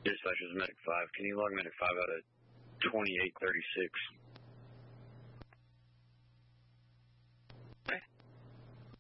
Dispatch is Medic 5. Can you log Medic 5 out of 2836?